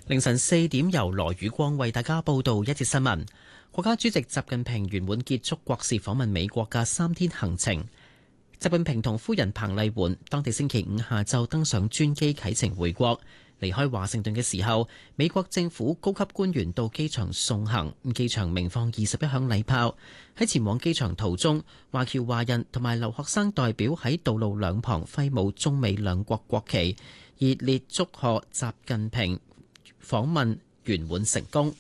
凌晨4點，由羅宇光為大家報道一節新聞。國家主席習近平圓滿結束國事訪問美國嘅3天行程。習近平同夫人彭麗媛當地星期五下晝登上專機啟程回國。離開華盛頓嘅時候，美國政府高級官員到機場送行，機場鳴放21響禮炮。喺前往機場途中，華僑華人同埋留學生代表喺道路兩旁揮舞中美兩國國旗，熱烈祝賀習近平訪問圓滿成功。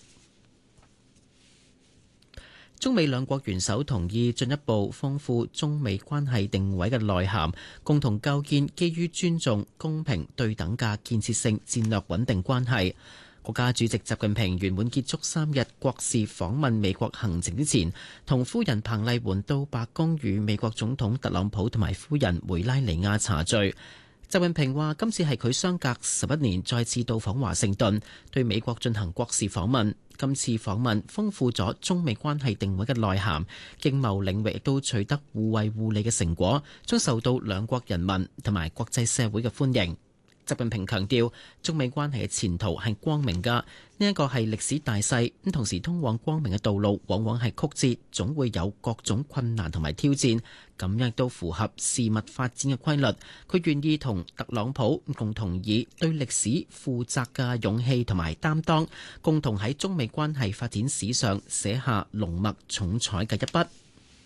中美兩國元首同意進一步豐富中美關係定位嘅內涵，共同構建基於尊重、公平、對等嘅建設性戰略穩定關係。國家主席習近平圓滿結束3日國事訪問美國行程之前，同夫人彭麗媛到白宮與美國總統特朗普同埋夫人梅拉尼亞茶聚。習近平話：今次係佢相隔11年再次到訪華盛頓，對美國進行國事訪問。今次訪問豐富咗中美關係定位嘅內涵，經貿領域亦都取得互惠互利嘅成果，將受到兩國人民同埋國際社會嘅歡迎。習近平強調，中美關係嘅前途係光明㗎，呢一個係歷史大勢。咁同時，通往光明嘅道路往往係曲折，總會有各種困難同埋挑戰。咁樣亦都符合事物發展嘅規律。佢願意同特朗普共同以對歷史負責嘅勇氣同埋擔當，共同喺中美關係發展史上寫下濃墨重彩嘅一筆。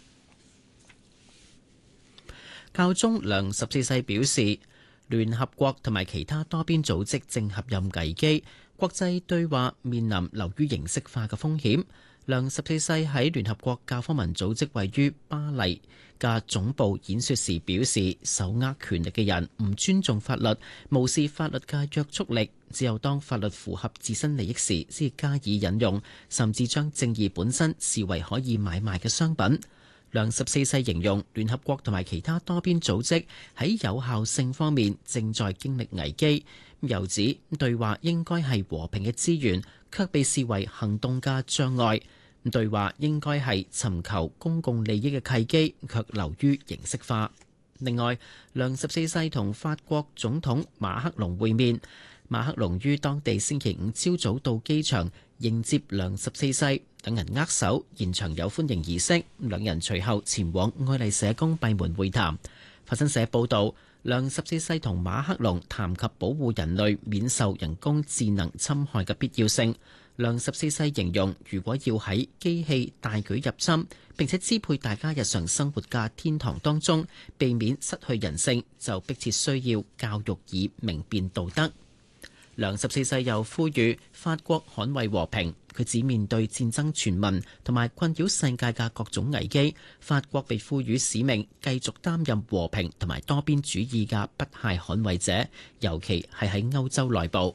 教宗良14世表示，聯合國同埋其他多邊組織正陷入危機，國際對話面臨流於形式化嘅風險。良14世喺聯合國教科文組織位於巴黎嘅總部演說時表示，手握權力嘅人唔尊重法律，無視法律嘅約束力，只有當法律符合自身利益時先加以引用，甚至將正義本身視為可以買賣嘅商品。良14世形容聯合國同埋其他多邊組織喺有效性方面正在經歷危機，又指對話應該係和平嘅資源，卻被視為行動嘅障礙。對話應該係尋求公共利益嘅契機，卻流於形式化。另外，良14世同法國總統馬克龍會面，馬克龍於當地星期五朝早到機場迎接良14世，兩人握手，現場有歡迎儀式。兩人隨後前往愛麗舍宮閉門會談。法新社報導，良14世同馬克龍談及保護人類免受人工智能侵害嘅必要性。良14世形容，如果要喺機器大舉入侵並且支配大家日常生活嘅天堂當中，避免失去人性，就迫切需要教育以明辨道德。良14世又呼籲法國捍衛和平，佢指面對戰爭傳聞同埋困擾世界嘅各種危機，法國被賦予使命，繼續擔任和平同埋多邊主義嘅不懈捍衛者，尤其係喺歐洲內部。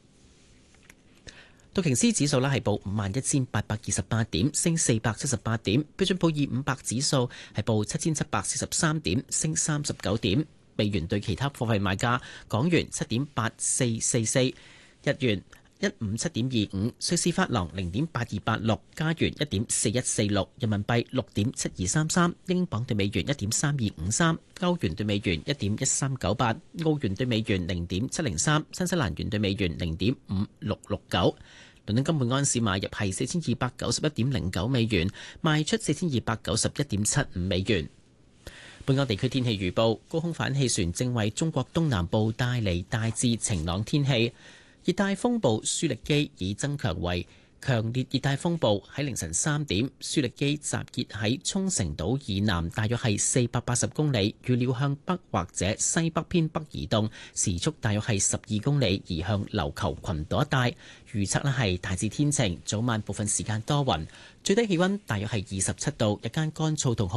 道瓊斯指數係報51,828點，升478點；標準普爾500指數係報7,743點，升39點。美元對其他貨幣賣價：港元7.8444，日元157.25，瑞士法郎0.8286，加元1.4146，人民幣6.7233，英鎊對美元1.3253，歐元對美元1.1398，澳元對美元0.703，新西蘭元對美元0.5669。倫敦金每安士買入係4291.09美元，賣出4291.75美元。本港地區天氣預報：高空反氣旋正為中國東南部帶嚟大致晴朗天氣。熱帶風暴舒力基已增強為強烈熱帶風暴，喺凌晨3點，舒力基集結喺沖繩島以南大約係480公里，預料向北或者西北偏北移動，時速大約係12公里，移向琉球群島一帶。預測係大致天晴，早晚部分時間多雲，最低氣溫大約係27度，日間乾燥同酷。